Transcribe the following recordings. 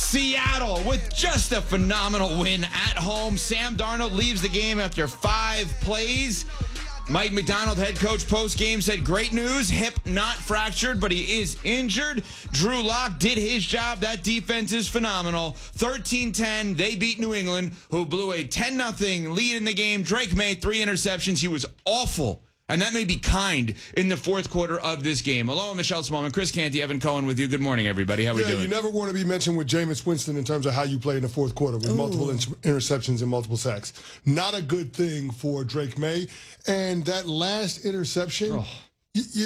Seattle with just a phenomenal win at home. Sam Darnold leaves the game after 5 plays. Mike Macdonald, head coach, post-game said, great news, hip not fractured, but he is injured. Drew Lock did his job. That defense is phenomenal. 13-10, they beat New England, who blew a 10-0 lead in the game. Drake May, 3 interceptions. He was awful. And that may be kind in the fourth quarter of this game. Hello, Michelle Smallman, Chris Canty, Evan Cohen with you. Good morning, everybody. How we doing? You never want to be mentioned with Jameis Winston in terms of how you play in the fourth quarter with multiple interceptions and multiple sacks. Not a good thing for Drake May. And that last interception, you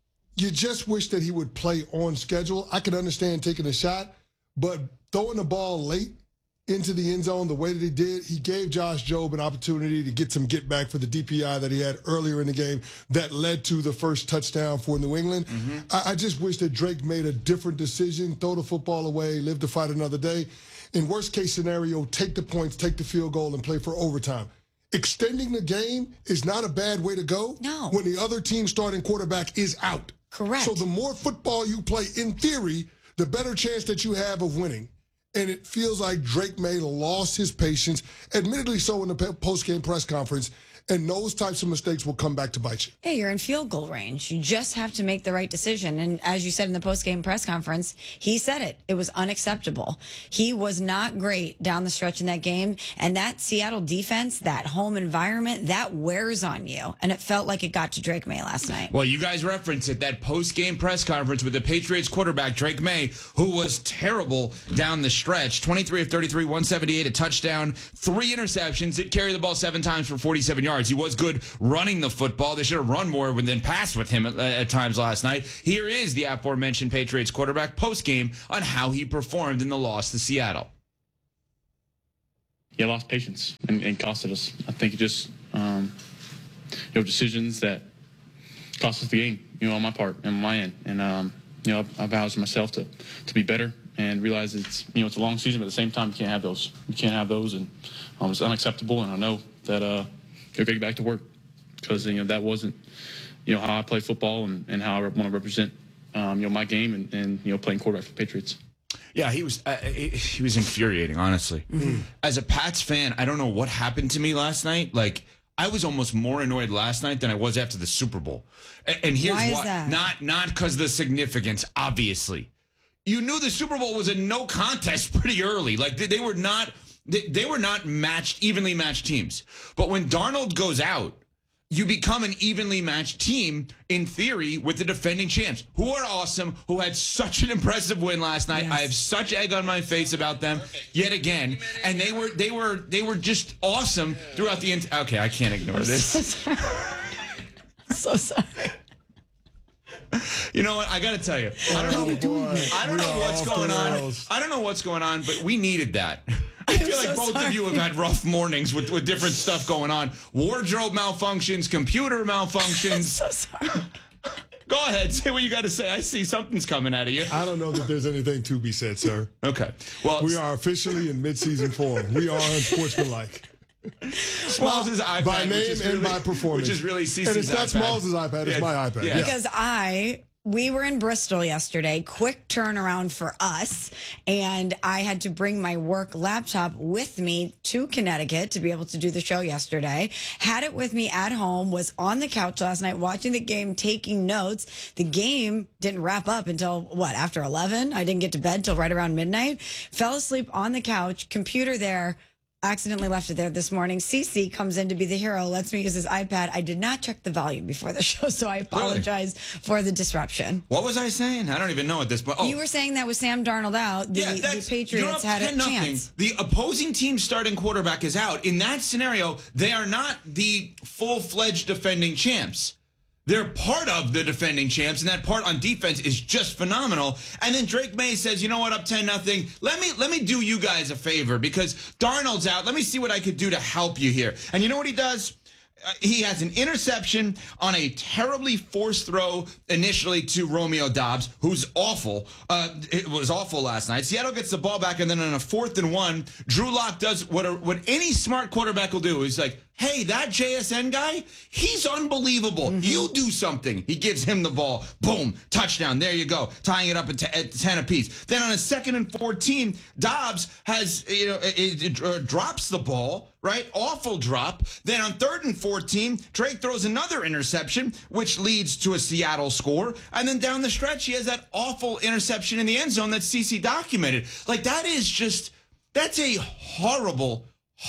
just wish that he would play on schedule. I can understand taking a shot, but throwing the ball late into the end zone the way that he did, he gave Josh Jobe an opportunity to get some get back for the DPI that he had earlier in the game that led to the first touchdown for New England. I just wish that Drake made a different decision, throw the football away, live to fight another day. In worst case scenario, take the points, take the field goal, and play for overtime. Extending the game is not a bad way to go when the other team's starting quarterback is out. Correct. So the more football you play, in theory, the better chance that you have of winning. And it feels like Drake May lost his patience, admittedly so in the post-game press conference, and those types of mistakes will come back to bite you. Yeah, you're in field goal range. You just have to make the right decision. And as you said in the post-game press conference, he said it. It was unacceptable. He was not great down the stretch in that game. And that Seattle defense, that home environment, that wears on you. And it felt like it got to Drake May last night. Well, you guys referenced it, that post-game press conference with the Patriots quarterback, Drake May, who was terrible down the stretch. 23 of 33, 178, a touchdown, 3 interceptions. Did carry the ball 7 times for 47 yards. He was good running the football. They should have run more than passed with him at times last night. Here is the aforementioned Patriots quarterback post-game on how he performed in the loss to Seattle. He lost patience and costed us. I think it just, decisions that cost us the game, on my part and on my end. And, I vowed to myself to be better and realize it's a long season, but at the same time, you can't have those. You can't have those, and it's unacceptable. And I know that, go get back to work because that wasn't how I play football and how I want to represent my game and playing quarterback for the Patriots. Yeah, he was infuriating, honestly. As a Pats fan, I don't know what happened to me last night. Like, I was almost more annoyed last night than I was after the Super Bowl. And here's why. Is that? Not because of the significance, obviously. You knew the Super Bowl was a no contest pretty early. Like, they were not evenly matched teams. But when Darnold goes out, you become an evenly matched team, in theory, with the defending champs, who are awesome, who had such an impressive win last night. Yes. I have such egg on my face about them yet again. And they were just awesome throughout the okay, I can't ignore this. So sorry. You know what? I got to tell you. I don't know what's going on. I don't know what's going on, but we needed that. I feel like both of you have had rough mornings with different stuff going on. Wardrobe malfunctions, computer malfunctions. I'm so sorry. Go ahead. Say what you got to say. I see something's coming out of you. I don't know that there's anything to be said, sir. Okay. Well, we are officially in mid-season form. We are unsportsmanlike. Smalls' iPad, by name and by performance. Which is really Cece's And it's not iPad. Smalls' iPad, it's my iPad. Yeah. Because we were in Bristol yesterday, quick turnaround for us, and I had to bring my work laptop with me to Connecticut to be able to do the show yesterday. Had it with me at home, was on the couch last night watching the game, taking notes. The game didn't wrap up until, after 11? I didn't get to bed till right around midnight. Fell asleep on the couch, computer there. Accidentally left it there this morning. Cece comes in to be the hero, lets me use his iPad. I did not check the volume before the show, so I apologize for the disruption. What was I saying? I don't even know at this point. You were saying that with Sam Darnold out, the Patriots had a chance. The opposing team's starting quarterback is out. In that scenario, they are not the full-fledged defending champs. They're part of the defending champs, and that part on defense is just phenomenal. And then Drake May says, you know what, up 10-0. Let me do you guys a favor because Darnold's out. Let me see what I could do to help you here. And you know what he does? He has an interception on a terribly forced throw initially to Romeo Doubs, who's awful. It was awful last night. Seattle gets the ball back, and then on a 4th and 1, Drew Lock does what any smart quarterback will do. He's like, hey, that JSN guy, he's unbelievable. You do something. He gives him the ball. Boom, touchdown. There you go. Tying it up at 10 apiece. Then on a 2nd and 14, Dobbs has, drops the ball, right? Awful drop. Then on 3rd and 14, Drake throws another interception, which leads to a Seattle score. And then down the stretch, he has that awful interception in the end zone that CC documented. Like, that's a horrible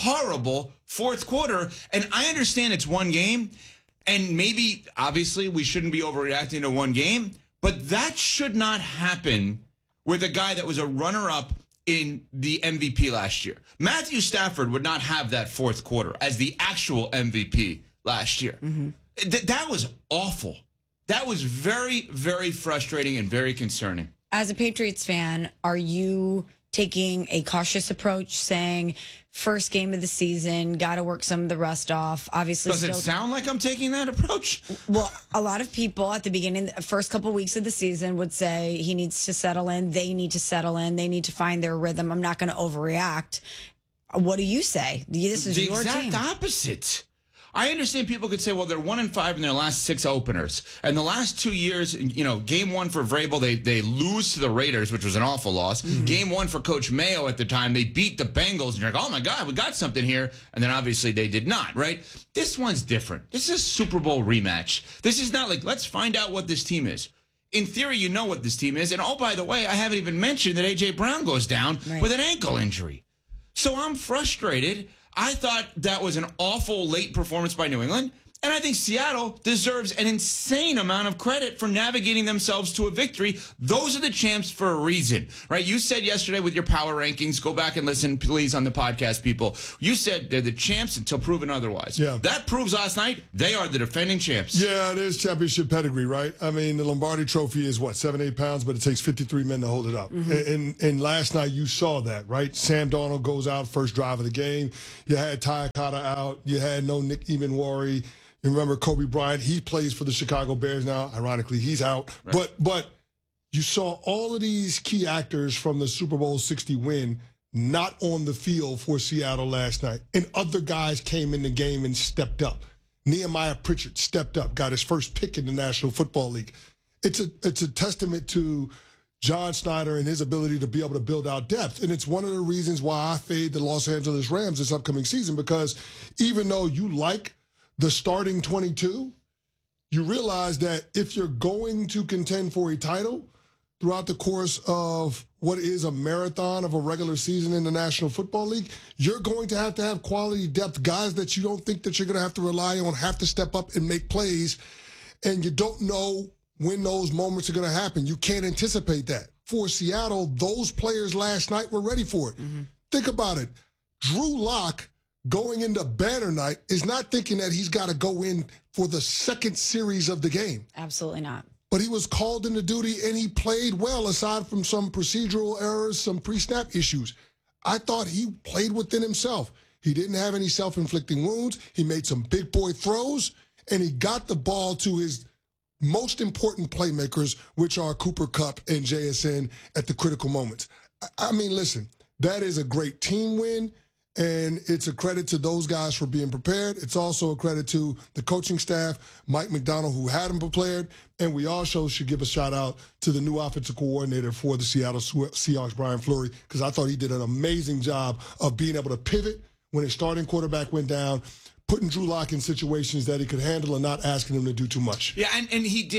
fourth quarter. And I understand it's one game, and maybe, obviously, we shouldn't be overreacting to one game, but that should not happen with a guy that was a runner-up in the MVP last year. Matthew Stafford would not have that fourth quarter as the actual MVP last year. That was awful. That was very, very frustrating and very concerning. As a Patriots fan, are you taking a cautious approach, saying first game of the season, got to work some of the rust off? Obviously, does it sound like I'm taking that approach? Well, a lot of people at the beginning, the first couple of weeks of the season, would say he needs to settle in. They need to settle in. They need to find their rhythm. I'm not going to overreact. What do you say? This is your team. The exact opposite. I understand people could say, well, they're 1-5 in their last 6 openers. And the last 2 years, game 1 for Vrabel, they lose to the Raiders, which was an awful loss. Game 1 for Coach Mayo at the time, they beat the Bengals. And you're like, oh, my God, we got something here. And then obviously they did not, right? This one's different. This is a Super Bowl rematch. This is not like, let's find out what this team is. In theory, you know what this team is. And, oh, by the way, I haven't even mentioned that A.J. Brown goes down with an ankle injury. So I'm frustrated. I thought that was an awful late performance by New England. And I think Seattle deserves an insane amount of credit for navigating themselves to a victory. Those are the champs for a reason, right? You said yesterday with your power rankings, go back and listen, please, on the podcast, people. You said they're the champs until proven otherwise. Yeah. That proves last night they are the defending champs. Yeah, it is championship pedigree, right? I mean, the Lombardi Trophy is, 7-8 pounds, but it takes 53 men to hold it up. And last night you saw that, right? Sam Darnold goes out first drive of the game. You had Ty Cotta out. You had no Nick Emanwari. You remember Kobe Bryant, he plays for the Chicago Bears now. Ironically, he's out. Right. But you saw all of these key actors from the Super Bowl 60 win not on the field for Seattle last night. And other guys came in the game and stepped up. Nehemiah Pritchard stepped up, got his first pick in the National Football League. It's a testament to John Snyder and his ability to be able to build out depth. And it's one of the reasons why I fade the Los Angeles Rams this upcoming season, because even though you like the starting 22, you realize that if you're going to contend for a title throughout the course of what is a marathon of a regular season in the National Football League, you're going to have quality depth. Guys that you don't think that you're going to have to rely on have to step up and make plays, and you don't know when those moments are going to happen. You can't anticipate that. For Seattle, those players last night were ready for it. Think about it. Drew Lock, going into banner night, is not thinking that he's got to go in for the second series of the game. Absolutely not. But he was called into duty, and he played well, aside from some procedural errors, some pre-snap issues. I thought he played within himself. He didn't have any self-inflicting wounds. He made some big boy throws, and he got the ball to his most important playmakers, which are Cooper Kupp and JSN, at the critical moments. I mean, listen, that is a great team win. And it's a credit to those guys for being prepared. It's also a credit to the coaching staff, Mike McDonald, who had them prepared. And we also should give a shout out to the new offensive coordinator for the Seattle Seahawks, Brian Fleury, because I thought he did an amazing job of being able to pivot when his starting quarterback went down, putting Drew Lock in situations that he could handle and not asking him to do too much. Yeah, and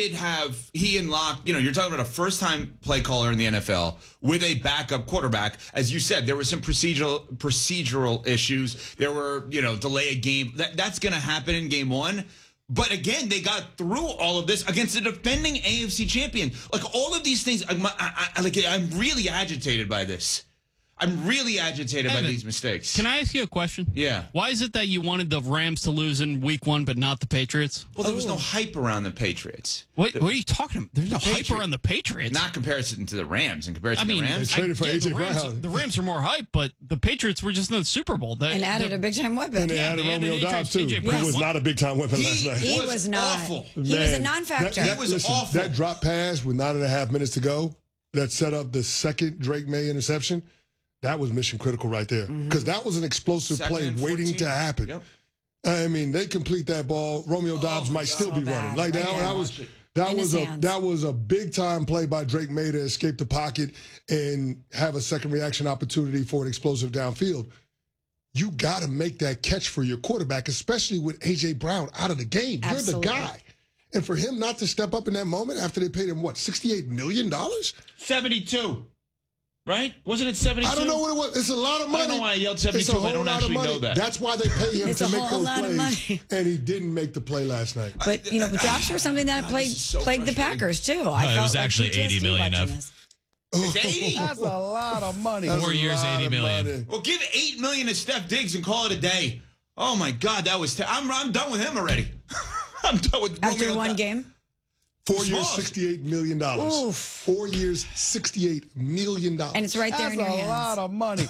he and Lock, you're talking about a first-time play caller in the NFL with a backup quarterback. As you said, there were some procedural issues. There were, delay a game. That's going to happen in game 1. But again, they got through all of this against the defending AFC champion. Like, all of these things, I'm really agitated by this. I'm really agitated by these mistakes. Can I ask you a question? Yeah. Why is it that you wanted the Rams to lose in week 1 but not the Patriots? Well, there was no hype around the Patriots. What are you talking about? There's no hype around the Patriots. Not comparison to the Rams. In comparison to the Rams. They traded for A.J. Brown. The Rams are more hype, but the Patriots were just in the Super Bowl. And added a big-time weapon. And they added Romeo Doubs, too, who was not a big-time weapon last night. He was not. Awful. He was a non-factor. That was awful. That drop pass with 9.5 minutes to go that set up the second Drake May interception, that was mission critical right there. Because that was an explosive play waiting to happen. Yep. I mean, they complete that ball. Romeo Dobbs might still be running. Like that was a big time play by Drake May to escape the pocket and have a second reaction opportunity for an explosive downfield. You got to make that catch for your quarterback, especially with A.J. Brown out of the game. Absolutely. You're the guy. And for him not to step up in that moment after they paid him, what, $68 million? 72. Right? Wasn't it 72? I don't know what it was. It's a lot of money. I don't know why I yelled 72. I don't actually know that. That's why they pay him It's to a make whole those lot of plays. money. And he didn't make the play last night. But, but drops were something that plagued the Packers, too. It was actually $80 million up. It's 80. That's a lot of money. That's 4 a years, lot $80 of million. money. Well, give $8 million to Steph Diggs and call it a day. Oh my God, that was. I'm done with him already. I'm done with After Romeo one Dobbs. game? 4 years, $68 million. Oof. 4 years, $68 million. And it's right there That's in your a hands. lot of money.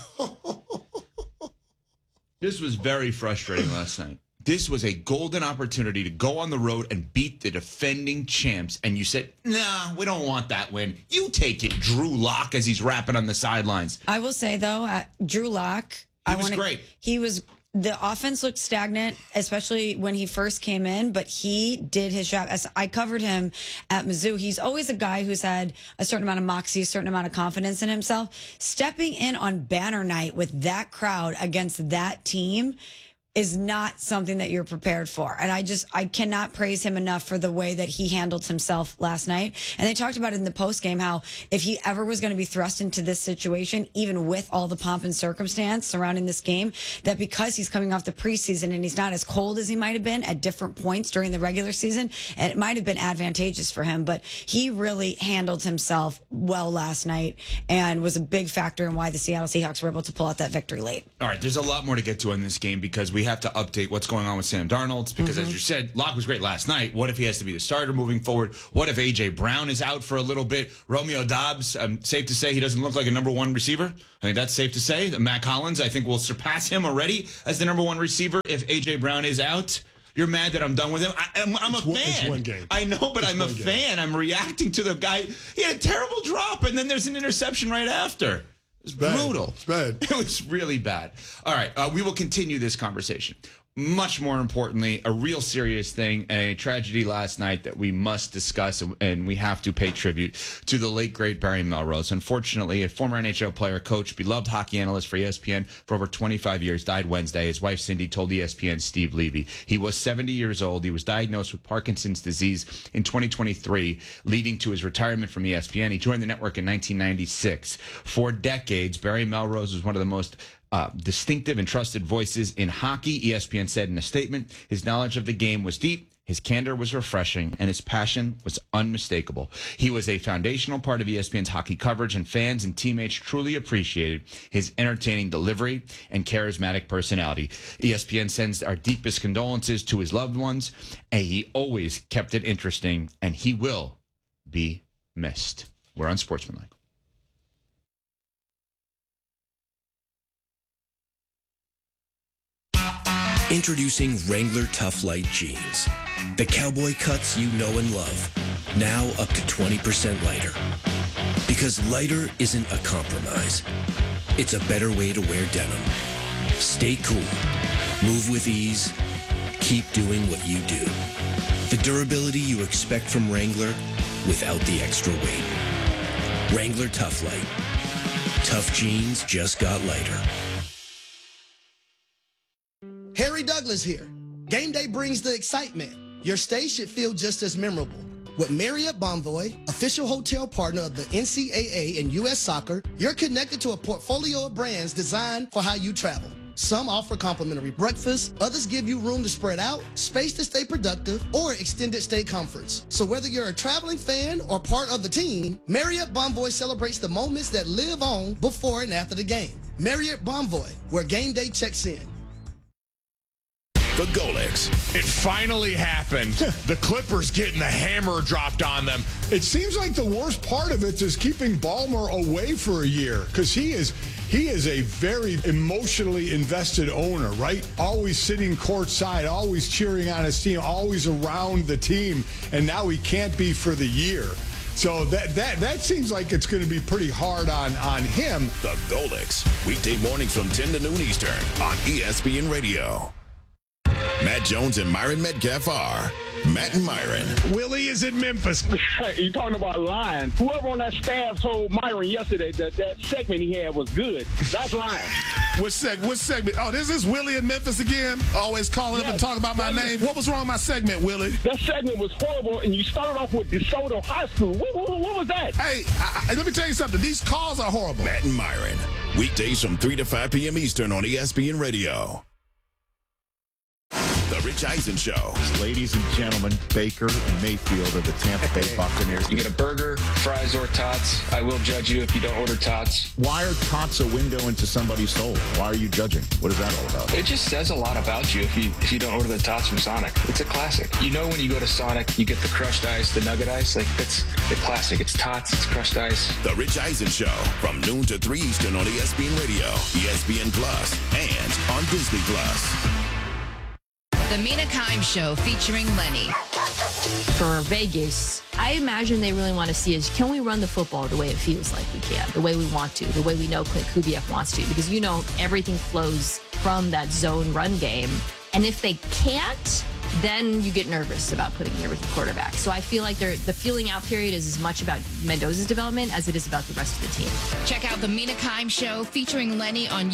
This was very frustrating last night. This was a golden opportunity to go on the road and beat the defending champs. And you said, nah, we don't want that win. You take it, Drew Lock, as he's rapping on the sidelines. I will say, though, Drew Lock. He was great. The offense looked stagnant, especially when he first came in, but he did his job. As I covered him at Mizzou, he's always a guy who's had a certain amount of moxie, a certain amount of confidence in himself. Stepping in on banner night with that crowd against that team is not something that you're prepared for. And I cannot praise him enough for the way that he handled himself last night. And they talked about it in the post game, how if he ever was going to be thrust into this situation, even with all the pomp and circumstance surrounding this game, that because he's coming off the preseason and he's not as cold as he might have been at different points during the regular season, and it might have been advantageous for him, but he really handled himself well last night and was a big factor in why the Seattle Seahawks were able to pull out that victory late. All right, there's a lot more to get to in this game because we have to update what's going on with Sam Darnold because, as you said, Locke was great last night. What if he has to be the starter moving forward? What if A.J. Brown is out for a little bit? Romeo Dobbs, safe to say he doesn't look like a number one receiver. I think that's safe to say. Matt Collins, I think, will surpass him already as the number one receiver if A.J. Brown is out. You're mad that I'm done with him? I'm a fan. It's one game. I know, but I'm a fan. I'm reacting to the guy. He had a terrible drop, and then there's an interception right after. It's brutal. It's bad. It was really bad. All right, we will continue this conversation. Much more importantly, a real serious thing, a tragedy last night that we must discuss, and we have to pay tribute to the late, great Barry Melrose. Unfortunately, a former NHL player, coach, beloved hockey analyst for ESPN for over 25 years, died Wednesday. His wife, Cindy, told ESPN's Steve Levy. He was 70 years old. He was diagnosed with Parkinson's disease in 2023, leading to his retirement from ESPN. He joined the network in 1996. For decades, Barry Melrose was one of the most distinctive and trusted voices in hockey. ESPN said in a statement, his knowledge of the game was deep, his candor was refreshing, and his passion was unmistakable. He was a foundational part of ESPN's hockey coverage, and fans and teammates truly appreciated his entertaining delivery and charismatic personality. ESPN sends our deepest condolences to his loved ones, and he always kept it interesting, and he will be missed. We're Unsportsmanlike. Introducing Wrangler Tough Light Jeans. The cowboy cuts you know and love. Now up to 20% lighter. Because lighter isn't a compromise. It's a better way to wear denim. Stay cool. Move with ease. Keep doing what you do. The durability you expect from Wrangler without the extra weight. Wrangler Tough Light. Tough jeans just got lighter. Harry Douglas here. Game day brings the excitement. Your stay should feel just as memorable. With Marriott Bonvoy, official hotel partner of the NCAA and U.S. Soccer, you're connected to a portfolio of brands designed for how you travel. Some offer complimentary breakfast, others give you room to spread out, space to stay productive, or extended stay comforts. So whether you're a traveling fan or part of the team, Marriott Bonvoy celebrates the moments that live on before and after the game. Marriott Bonvoy, where game day checks in. The Golics. It finally happened. The Clippers getting the hammer dropped on them. It seems like the worst part of it is keeping Ballmer away for a year because he is a very emotionally invested owner, right? Always sitting courtside, always cheering on his team, always around the team, and now he can't be for the year. So that seems like it's going to be pretty hard on him. The Golics. Weekday mornings from 10 to noon Eastern on ESPN Radio. Matt Jones and Myron Metcalf are Matt and Myron. Willie is in Memphis. You talking about lying? Whoever on that staff told Myron yesterday that segment he had was good. That's lying. What segment? Oh, this is Willie in Memphis again? Always calling up and talking about my name. What was wrong with my segment, Willie? That segment was horrible, and you started off with DeSoto High School. What was that? Hey, let me tell you something. These calls are horrible. Matt and Myron. Weekdays from 3 to 5 p.m. Eastern on ESPN Radio. The Rich Eisen Show. Ladies and gentlemen, Baker and Mayfield are the Tampa Bay Buccaneers. You get a burger, fries, or tots. I will judge you if you don't order tots. Why are tots a window into somebody's soul? Why are you judging? What is that all about? It just says a lot about you if you don't order the tots from Sonic. It's a classic. You know when you go to Sonic, you get the crushed ice, the nugget ice. Like, that's the classic. It's tots, it's crushed ice. The Rich Eisen Show from noon to 3 Eastern on ESPN Radio, ESPN Plus, and on Disney Plus. The Mina Kimes Show featuring Lenny. For Vegas, I imagine they really want to see is, can we run the football the way it feels like we can, the way we want to, the way we know Clint Kubiak wants to, because everything flows from that zone run game. And if they can't, then you get nervous about putting your rookie quarterback. So I feel like the feeling out period is as much about Mendoza's development as it is about the rest of the team. Check out The Mina Kimes Show featuring Lenny on